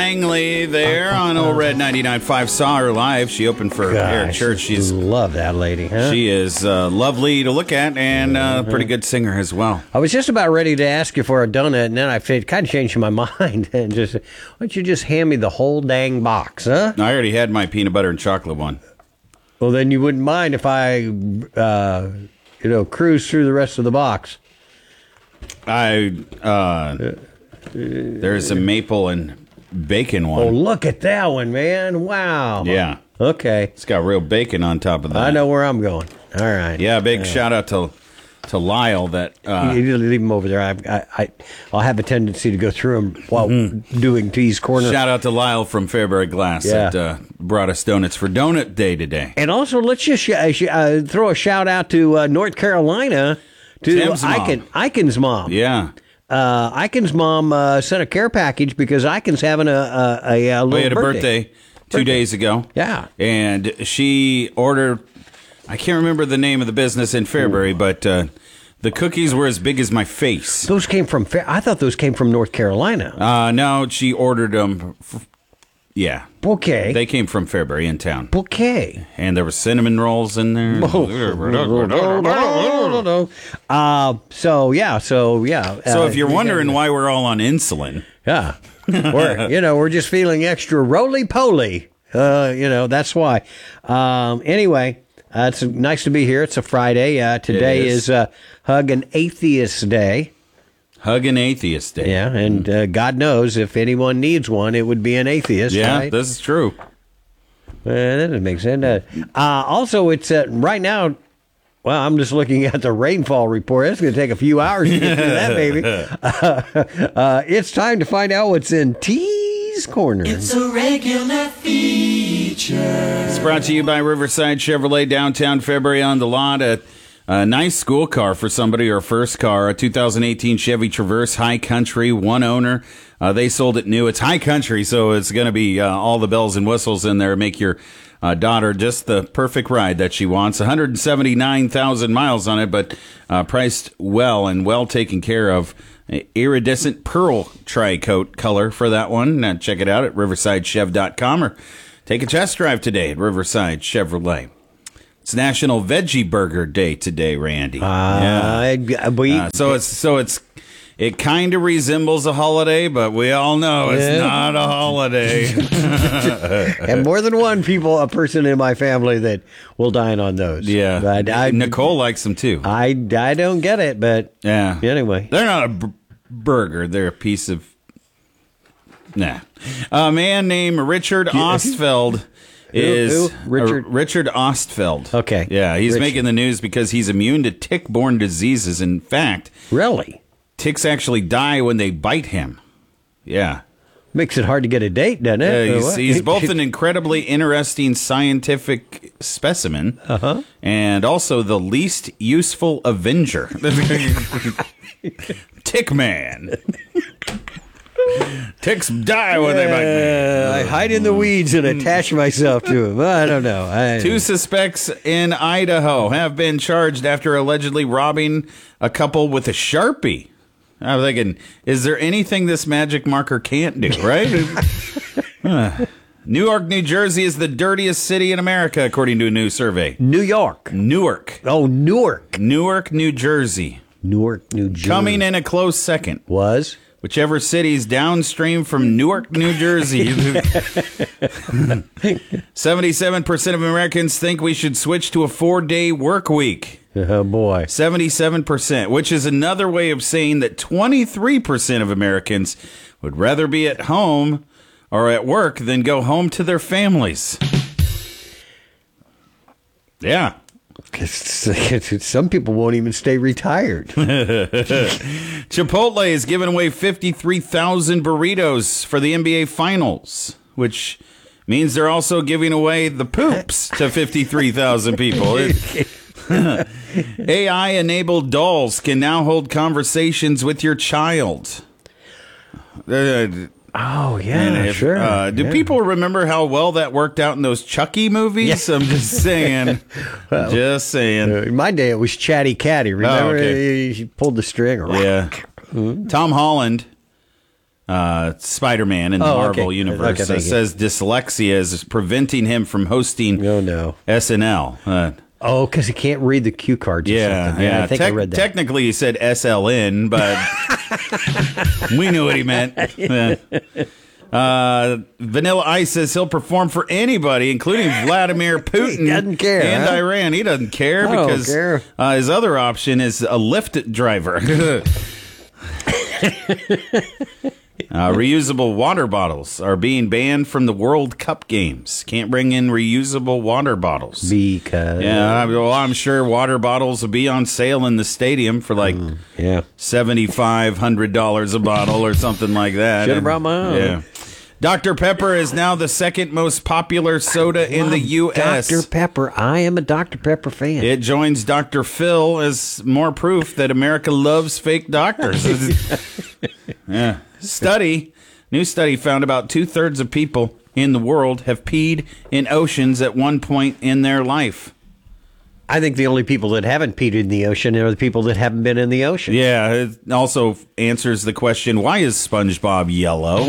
Langley there on Old Red 99.5. Saw her live. She opened for Eric Church. She's love that lady, huh? She is lovely to look at and a pretty good singer as well. I was just about ready to ask you for a donut, and then I kind of changed my mind and just, why don't you just hand me the whole dang box, huh? I already had my peanut butter and chocolate one. Well, then you wouldn't mind if I, cruise through the rest of the box. There's a maple and bacon one. Oh, look at that one, man. Wow. Yeah. Okay. It's got real bacon on top of that. I know where I'm going. All right. Yeah, big shout out to Lyle. That you leave him over there. I'll have a tendency to go through him while doing T's Corner. Shout out to Lyle from Fairbury Glass that brought us donuts for Donut Day today. And also, let's just throw a shout out to North Carolina to Tim's mom. Icon's mom. Yeah. Icon's mom sent a care package because Icon's having a little We had a birthday 2 days ago. Yeah. And she ordered, I can't remember the name of the business in Fairbury, but the cookies were as big as my face. Those came from, I thought those came from North Carolina. No, she ordered them. Yeah. Okay. They came from Fairbury in town. Okay. And there were cinnamon rolls in there. So if you're wondering why we're all on insulin. Yeah. we're just feeling extra roly-poly. That's why. Anyway, it's nice to be here. It's a Friday. Today is Hug an Atheist Day. Hug an Atheist Day. Yeah, and God knows if anyone needs one, it would be an atheist. Yeah, right? This is true. That doesn't make sense. Also, it's right now. Well, I'm just looking at the rainfall report. It's going to take a few hours to get through that, baby. It's time to find out what's in T's Corner. It's a regular feature. It's brought to you by Riverside Chevrolet, downtown Fairbury on the lot. A nice school car for somebody, or first car, a 2018 Chevy Traverse High Country, one owner. They sold it new. It's High Country, so it's going to be all the bells and whistles in there, make your daughter just the perfect ride that she wants. 179,000 miles on it, but priced well and well taken care of. Iridescent pearl tri-coat color for that one. Now check it out at riversidechev.com or take a test drive today at Riverside Chevrolet. It's National Veggie Burger Day today, Randy. It kind of resembles a holiday, but we all know it's not a holiday. And more than one person in my family that will dine on those. Yeah, but Nicole likes them too. I don't get it, but anyway, they're not a burger; they're a piece of. Nah, a man named Richard Ostfeld. Richard Ostfeld. Okay. Yeah, he's making the news because he's immune to tick-borne diseases. In fact, really, ticks actually die when they bite him. Yeah. Makes it hard to get a date, doesn't it? He's both an incredibly interesting scientific specimen and also the least useful Avenger. Tick Man. Ticks die when they bite me. I hide in the weeds and attach myself to them. I don't know. Two suspects in Idaho have been charged after allegedly robbing a couple with a Sharpie. I'm thinking, is there anything this magic marker can't do, right? Newark, New Jersey is the dirtiest city in America, according to a new survey. Newark. Oh, Newark. Newark, New Jersey. Newark, New Jersey. Coming in a close second. Was? Whichever city's downstream from Newark, New Jersey. 77% of Americans think we should switch to a 4-day work week. Oh, boy. 77%, which is another way of saying that 23% of Americans would rather be at home or at work than go home to their families. Yeah. Some people won't even stay retired. Chipotle is giving away 53,000 burritos for the NBA Finals, which means they're also giving away the poops to 53,000 people. AI-enabled dolls can now hold conversations with your child. Oh, yeah, sure. Do people remember how well that worked out in those Chucky movies? Yeah. I'm just saying. Just saying. In my day, it was Chatty Catty. Remember? He pulled the string. Yeah. Tom Holland Spider-Man in the Marvel okay. universe. Okay, thank you. Says dyslexia is preventing him from hosting Oh, no. SNL. Oh, because he can't read the cue cards or something. I think I read that. Technically, he said SLN, but we knew what he meant. Vanilla Ice says he'll perform for anybody, including Vladimir Putin. He doesn't care, and huh? Iran. He doesn't care I don't because care. His other option is a Lyft driver. Reusable water bottles are being banned from the World Cup games. Can't bring in reusable water bottles. Because Yeah, well, I'm sure water bottles will be on sale in the stadium for like $7,500 a bottle or something like that. Should have brought my own. Yeah. Dr. Pepper is now the second most popular soda in the U.S. Dr. Pepper. I am a Dr. Pepper fan. It joins Dr. Phil as more proof that America loves fake doctors. Yeah. New study found about 2/3 of people in the world have peed in oceans at one point in their life. I think the only people that haven't peed in the ocean are the people that haven't been in the ocean. Yeah, it also answers the question, why is SpongeBob yellow?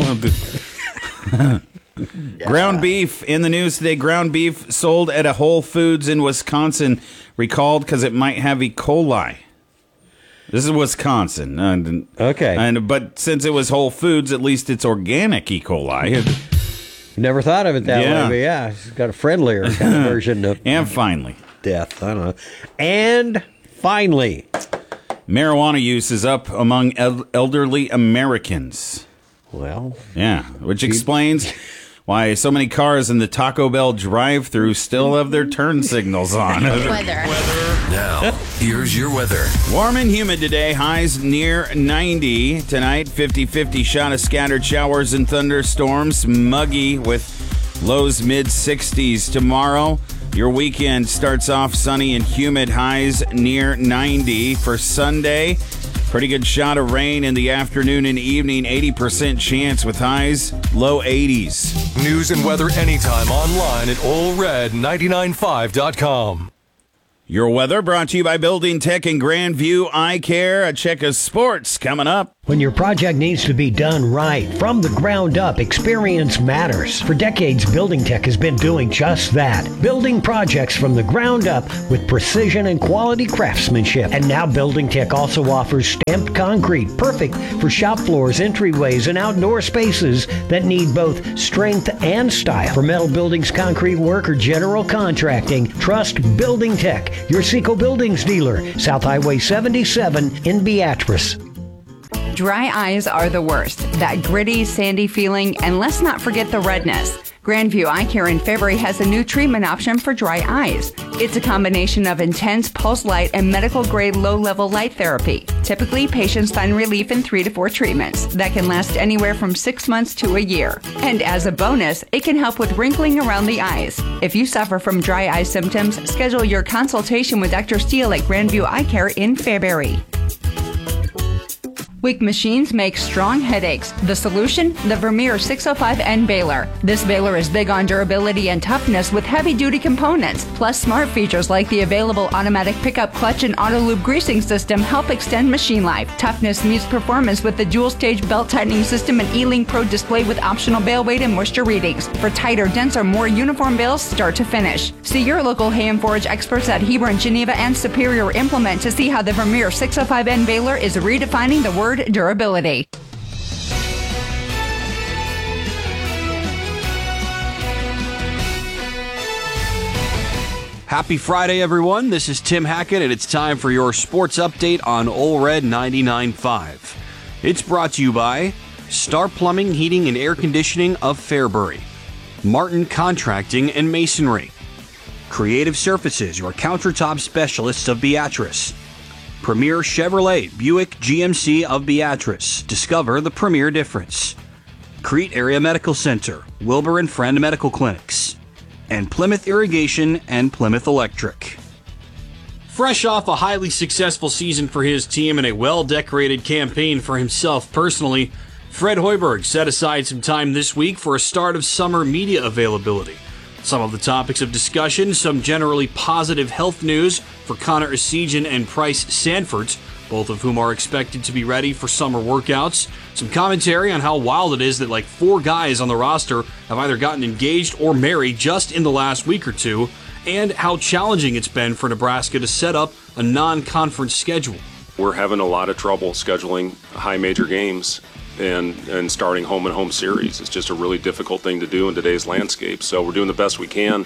Ground beef in the news today. Ground beef sold at a Whole Foods in Wisconsin recalled because it might have E. coli. This is Wisconsin. Okay. But since it was Whole Foods, at least it's organic E. coli. Never thought of it that Yeah. way, but yeah, it's got a friendlier kind of version of And finally, death. I don't know. And finally, marijuana use is up among elderly Americans. well, Yeah, which explains why so many cars in the Taco Bell drive-thru still have their turn signals on. Weather. Now, here's your weather. Warm and humid today, highs near 90. Tonight, 50-50 shot of scattered showers and thunderstorms. Muggy with lows mid-60s. Tomorrow, your weekend starts off sunny and humid, highs near 90. For Sunday, pretty good shot of rain in the afternoon and evening, 80% chance with highs low 80s. News and weather anytime online at allred995.com. Your weather brought to you by Building Tech and Grandview Eye Care. A check of sports coming up. When your project needs to be done right, from the ground up, experience matters. For decades, Building Tech has been doing just that. Building projects from the ground up with precision and quality craftsmanship. And now Building Tech also offers stamped concrete, perfect for shop floors, entryways, and outdoor spaces that need both strength and style. For metal buildings, concrete work, or general contracting, trust Building Tech, your Seco Buildings dealer, South Highway 77 in Beatrice. Dry eyes are the worst. That gritty, sandy feeling, and let's not forget the redness. Grandview Eye Care in Fairbury has a new treatment option for dry eyes. It's a combination of intense pulse light and medical-grade low-level light therapy. Typically, patients find relief in 3 to 4 treatments that can last anywhere from 6 months to a year. And as a bonus, it can help with wrinkling around the eyes. If you suffer from dry eye symptoms, schedule your consultation with Dr. Steele at Grandview Eye Care in Fairbury. Weak machines make strong headaches. The solution? The Vermeer 605N baler. This baler is big on durability and toughness with heavy-duty components. Plus, smart features like the available automatic pickup clutch and auto-lube greasing system help extend machine life. Toughness meets performance with the dual-stage belt-tightening system and E-Link Pro display with optional bale weight and moisture readings. For tighter, denser, more uniform bales start to finish. See your local hay and forage experts at Hebron, Geneva, and Superior Implement to see how the Vermeer 605N baler is redefining the word durability. Happy Friday, everyone. This is Tim Hackett, and it's time for your sports update on Ole Red 99.5. It's brought to you by Star Plumbing, Heating, and Air Conditioning of Fairbury, Martin Contracting and Masonry, Creative Surfaces, your countertop specialists of Beatrice, Premier Chevrolet Buick GMC of Beatrice. Discover the premier difference. Crete Area Medical Center, Wilbur and Friend Medical Clinics, and Plymouth Irrigation and Plymouth Electric. Fresh off a highly successful season for his team and a well-decorated campaign for himself personally, Fred Hoiberg set aside some time this week for a start of summer media availability. Some of the topics of discussion, some generally positive health news for Connor Essegian and Price Sanford, both of whom are expected to be ready for summer workouts. Some commentary on how wild it is that like 4 guys on the roster have either gotten engaged or married just in the last week or two, and how challenging it's been for Nebraska to set up a non-conference schedule. We're having a lot of trouble scheduling high major games and starting home and home series. It's just a really difficult thing to do in today's landscape. So we're doing the best we can.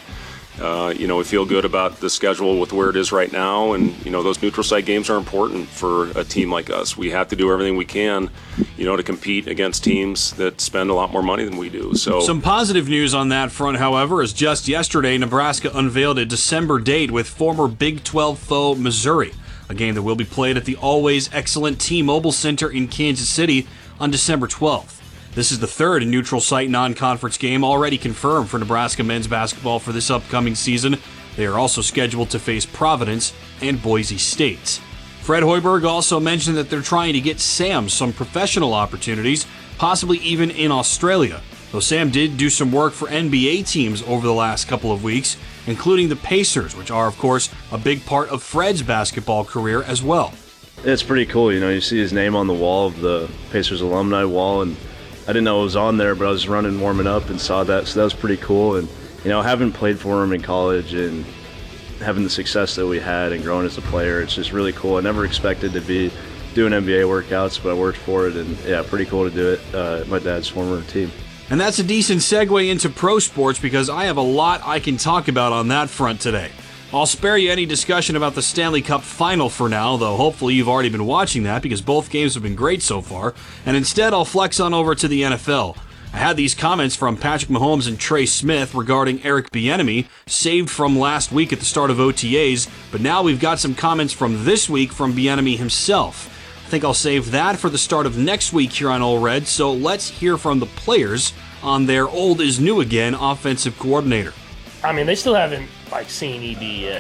We feel good about the schedule with where it is right now, and those neutral site games are important for a team like us. We have to do everything we can, to compete against teams that spend a lot more money than we do. So some positive news on that front, however, is just yesterday Nebraska unveiled a December date with former Big 12 foe Missouri, a game that will be played at the always excellent T-Mobile Center in Kansas City on December 12th. This is the third neutral site non-conference game already confirmed for Nebraska men's basketball for this upcoming season. They are also scheduled to face Providence and Boise State. Fred Hoiberg also mentioned that they're trying to get Sam some professional opportunities, possibly even in Australia, though Sam did do some work for NBA teams over the last couple of weeks, including the Pacers, which are, of course, a big part of Fred's basketball career as well. It's pretty cool. You see his name on the wall of the Pacers alumni wall, and I didn't know it was on there, but I was running, warming up, and saw that, so that was pretty cool. And, having played for him in college and having the success that we had and growing as a player, it's just really cool. I never expected to be doing NBA workouts, but I worked for it, and, yeah, pretty cool to do it at my dad's former team. And that's a decent segue into pro sports, because I have a lot I can talk about on that front today. I'll spare you any discussion about the Stanley Cup Final for now, though hopefully you've already been watching that because both games have been great so far, and instead I'll flex on over to the NFL. I had these comments from Patrick Mahomes and Trey Smith regarding Eric Bieniemy, saved from last week at the start of OTAs, but now we've got some comments from this week from Bieniemy himself. I think I'll save that for the start of next week here on Ole Red, so let's hear from the players on their old is new again offensive coordinator. They still haven't seen EB yet.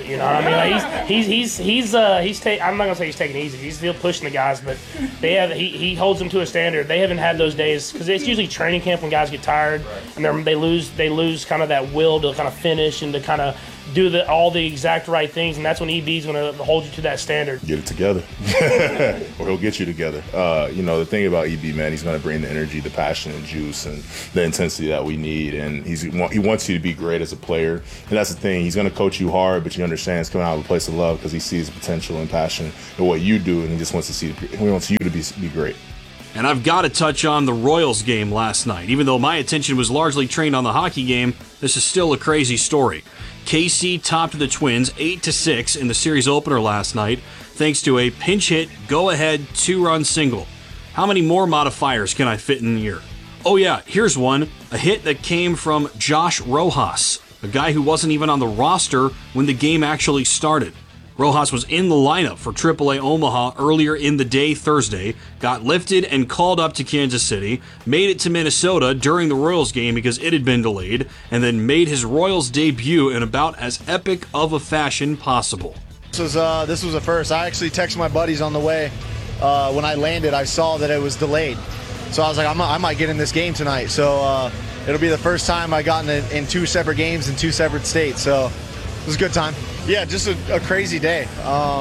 I'm not gonna say he's taking it easy. He's still pushing the guys, but he holds them to a standard. They haven't had those days because it's usually training camp when guys get tired and they lose kind of that will to kind of finish and to kind of do all the exact right things, and that's when EB's going to hold you to that standard. Get it together, or he'll get you together. The thing about EB, man, he's going to bring the energy, the passion, and juice, and the intensity that we need, and he wants you to be great as a player, and that's the thing. He's going to coach you hard, but you understand it's coming out of a place of love because he sees the potential and passion in what you do, and he just wants you to be great. And I've got to touch on the Royals game last night. Even though my attention was largely trained on the hockey game, this is still a crazy story. KC topped the Twins 8-6 in the series opener last night, thanks to a pinch hit, go-ahead 2-run single. How many more modifiers can I fit in here? Oh yeah, here's one. A hit that came from Josh Rojas, a guy who wasn't even on the roster when the game actually started. Rojas was in the lineup for AAA Omaha earlier in the day Thursday, got lifted and called up to Kansas City, made it to Minnesota during the Royals game because it had been delayed, and then made his Royals debut in about as epic of a fashion possible. This was a first. I actually texted my buddies on the way. When I landed, I saw that it was delayed. So I was like, I might get in this game tonight. So it'll be the first time I got in 2 separate games in 2 separate states. So it was a good time. Yeah, just a crazy day.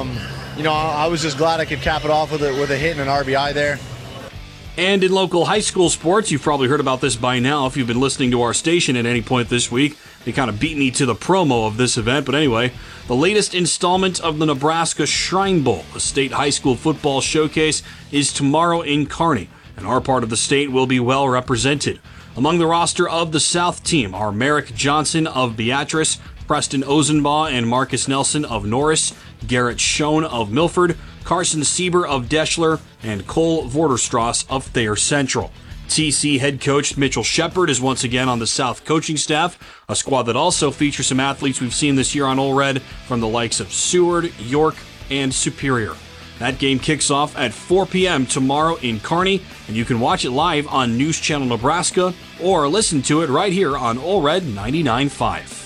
I was just glad I could cap it off with a hit and an RBI there. And in local high school sports, you've probably heard about this by now if you've been listening to our station at any point this week. They kind of beat me to the promo of this event, but anyway, the latest installment of the Nebraska Shrine Bowl, a state high school football showcase, is tomorrow in Kearney, and our part of the state will be well represented. Among the roster of the South team are Merrick Johnson of Beatrice, Preston Ozenbaugh and Marcus Nelson of Norris, Garrett Schoen of Milford, Carson Sieber of Deschler, and Cole Vorderstrass of Thayer Central. TC head coach Mitchell Shepard is once again on the South coaching staff, a squad that also features some athletes we've seen this year on Ole Red from the likes of Seward, York, and Superior. That game kicks off at 4 p.m. tomorrow in Kearney, and you can watch it live on News Channel Nebraska or listen to it right here on Ole Red 99.5.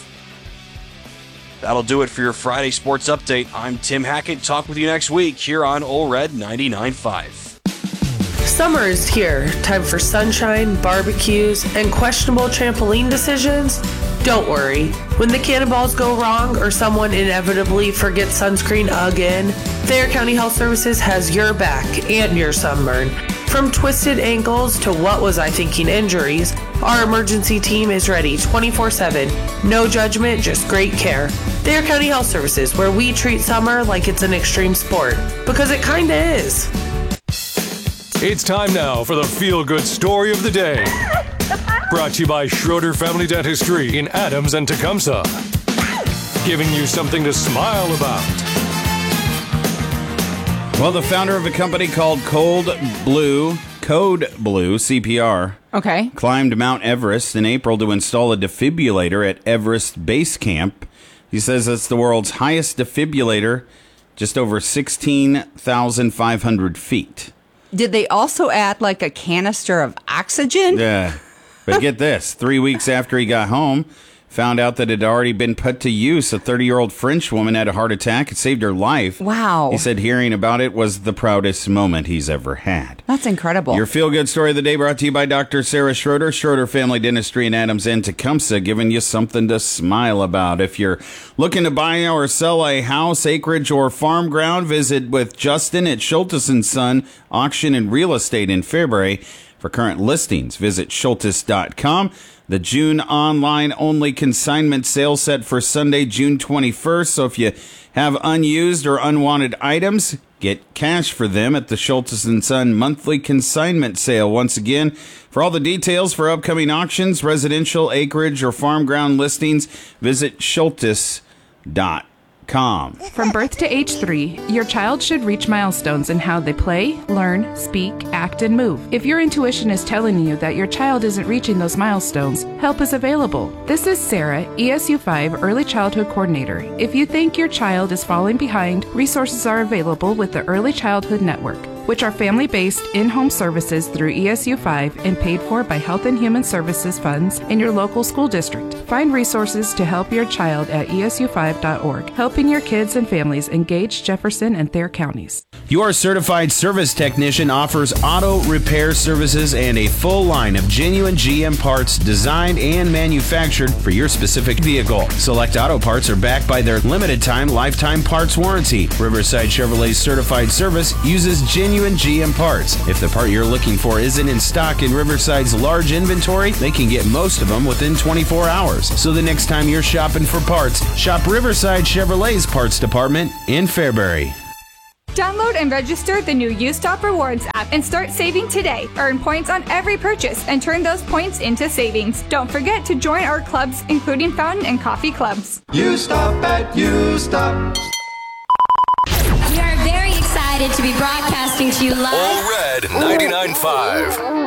That'll do it for your Friday Sports Update. I'm Tim Hackett. Talk with you next week here on Ole Red 99.5. Summer is here. Time for sunshine, barbecues, and questionable trampoline decisions? Don't worry. When the cannonballs go wrong or someone inevitably forgets sunscreen again, Thayer County Health Services has your back and your sunburn. From twisted ankles to what was I thinking injuries, our emergency team is ready 24/7. No judgment, just great care. Thayer County Health Services, where we treat summer like it's an extreme sport. Because it kinda is. It's time now for the feel-good story of the day. Brought to you by Schroeder Family Dentistry in Adams and Tecumseh. Giving you something to smile about. Well, the founder of a company called Code Blue CPR, climbed Mount Everest in April to install a defibrillator at Everest Base Camp. He says it's the world's highest defibrillator, just over 16,500 feet. Did they also add like a canister of oxygen? Yeah. But get this, 3 weeks after he got home, found out that it had already been put to use. A 30-year-old French woman had a heart attack. It saved her life. Wow. He said hearing about it was the proudest moment he's ever had. That's incredible. Your feel-good story of the day brought to you by Dr. Sarah Schroeder, Schroeder Family Dentistry in Adams and Tecumseh, giving you something to smile about. If you're looking to buy or sell a house, acreage, or farm ground, visit with Justin at Schultes & Son Auction and Real Estate in Fairbury. For current listings, visit Schultes.com. The June online-only consignment sale set for Sunday, June 21st. So if you have unused or unwanted items, get cash for them at the Schultes & Son monthly consignment sale. Once again, for all the details for upcoming auctions, residential, acreage, or farm ground listings, visit Schultes.com. From birth to age 3, your child should reach milestones in how they play, learn, speak, act, and move. If your intuition is telling you that your child isn't reaching those milestones, help is available. This is Sarah, ESU 5 Early Childhood Coordinator. If you think your child is falling behind, resources are available with the Early Childhood Network, which are family-based in-home services through ESU 5 and paid for by Health and Human Services funds in your local school district. Find resources to help your child at esu5.org, helping your kids and families engage Jefferson and Thayer counties. Your certified service technician offers auto repair services and a full line of genuine GM parts designed and manufactured for your specific vehicle. Select auto parts are backed by their limited-time lifetime parts warranty. Riverside Chevrolet's certified service uses genuine GM parts. If the part you're looking for isn't in stock in Riverside's large inventory, they can get most of them within 24 hours. So the next time you're shopping for parts, shop Riverside Chevrolet's parts department in Fairbury. Download and register the new U-Stop Rewards app and start saving today. Earn points on every purchase and turn those points into savings. Don't forget to join our clubs, including fountain and coffee clubs. U-Stop at U-Stop. We are very excited to be broadcasting to you live. All Red 99.5.